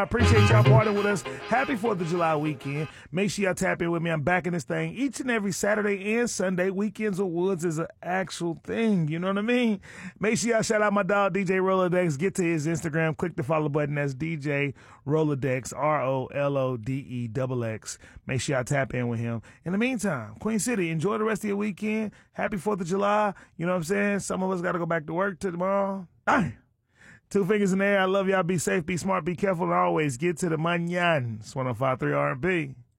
I appreciate y'all partying with us. Happy 4th of July weekend. Make sure y'all tap in with me. I'm back in this thing each and every Saturday and Sunday. Weekends of Woods is an actual thing. You know what I mean? Make sure y'all shout out my dog, DJ Rolodex. Get to his Instagram. Click the follow button. That's DJ Rolodex, ROLODEXX. Make sure y'all tap in with him. In the meantime, Queen City, enjoy the rest of your weekend. Happy 4th of July. You know what I'm saying? Some of us got to go back to work tomorrow. Bye. 2 fingers in the air. I love y'all. Be safe, be smart, be careful, and always get to the manyan. It's 105.3 R&B.